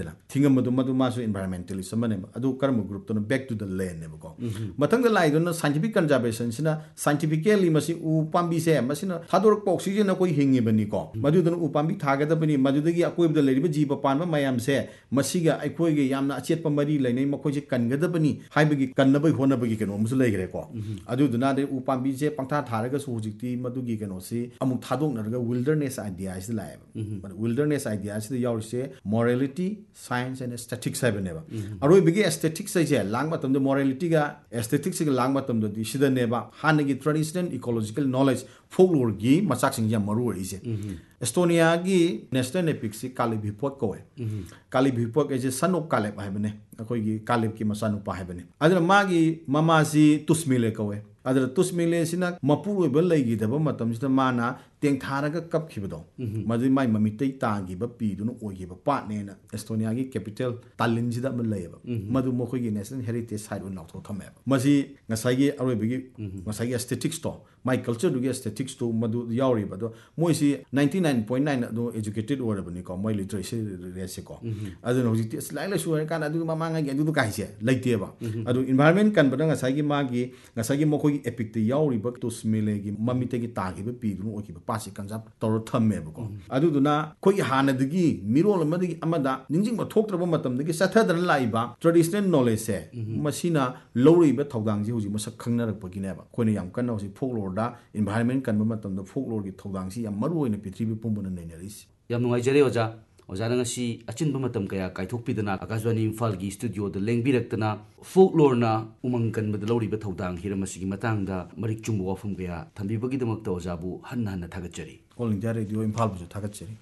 थीदना थिंगम मदु मासु एनवायरमेंटलिस्ट मने अदु कर्म ग्रुप तो बैक टू द लैंड ने बको मथंग the लाइदन scientific conservation Cina scientifically मसी उ पांबी से मसिना थादोरक ऑक्सीजन कोई हिंगे बनी को मदुदन उ पांबी थागदबनी मदुदगी अकोइब द लेरिबे जीव पानबा मयाम से मसिगा अखोइगे यामना अचेतप मरी लेनै मखोइसे कनगदबनी हाइबगी कन्नबई होनबगी केनो मुसु लेगरे को अदुदना दे उ पांबी से पंथा थारगा सुजिक्ति मदुगी केनो से अमु थादोकनरगा विल्डरनेस आइडिया इस लाइब विल्डरनेस आइडिया इस याउसे morality science and aesthetics हाइबनेबा अरोइबगी aesthetics से लांग मतम द मोरालिटी गा एस्थेटिक्स से लांग मतम the सिदनेबा हानगी traditional ecological knowledge folklore गी मचाकसिंग या मरु रइसे एस्टोनिया की नेशनल एपिक से कालिभिपोक कोए कालिभिपोक एजे सन ऑफ कालेब हाइबने अखोइगी कालेब की मसानुपा हाइबने अदर मागी ममासी तुस्मिले कोए अदर तुस्मिले सिना मपुरोइब लैगिदब मतमसिदा माना तेंथारगा कपखिबदो मदि माइ ममितै तागिब पीदुनु ओगिब पाटनेना एस्टोनिया की कैपिटल तालिनजिदा म लैब मदु मखोइगी नेशनल हेरिटेज साइट उन लाउथो थमेब मसि ngसाइगी अरोइबगी ngसाइगी एस्थेटिक्स तो माइ कल्चर दुगी एस्थेटिक्स तो मदु यावरिब दो मोइसि 99.9 दो एजुकेटेड ओरबनी को मोइ लिटरेसी रेसे को अदु होजिति स्लाइला सुवर कान अदु ममांगा गे अदु काइसे लैतेबा अदु एनवायरनमेंट कनबदा ngसाइगी मखोइगी एपिक ते यावरिब तुस्मिलेगी ममितैगी तागिब पीदुनु ओगिब पासी कंजाब तौर थमेबको अदुदुना कोई हानदगी मिरोल अमदगी अमदा निंजिंग थोक्त्रब मतमदगी सथदन लाइबा ट्रेडिशनल नॉलेज से मसिना लौरिबा थौदांगजी हुजि मसक खंगनरकपगिनेबा कोइना याम कन्ना हुजि फोकलोरदा एनवायरनमेंट कनबा मतमदा फोकलोरगी थौदांगजी याम मरुओइना पृथ्वी पुंबना नैनरिस याम नुंगाइजरे ओजा ओजाना ngasi achinba matam kaya kaithokpidana akashwani imphal gi studio da lengbirektana folklore na umang kanbada loriba thodang hiramasigi matangda marik chungbo wafum kaya thambibagi damakta ojabu hanna thagachari all india radio imphal bu thagachari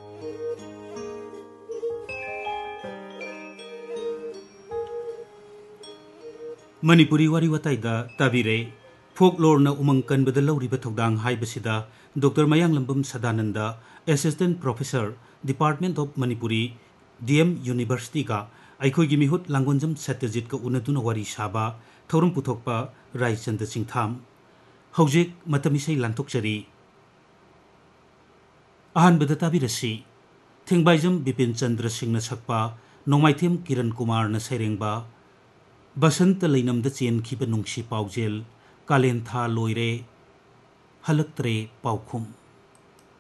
Manipuri wari watai da tabire folklore na umang kanbada loriba thodang haibasida Dr. Mayang Lambam Sadananda Assistant Professor Department of Manipuri DM University का अखोगी मिहुत लांगोंजम सत्यजित का उनदुन वारी साबा थौरम पुथोकपा रायचंद सिंथाम हौजिक मतमिसै लांथोकचरी अहानबदा ताबिरसी थेंबाइजम बिपिन चंद्र सिंह न सकपा नोमाइथेम किरण कुमार न सैरेंबा बसंत लैनमद चेनखिबा नुंगसी पाउजेल कालेन था लोइरे हलक्त्रे पाउखुम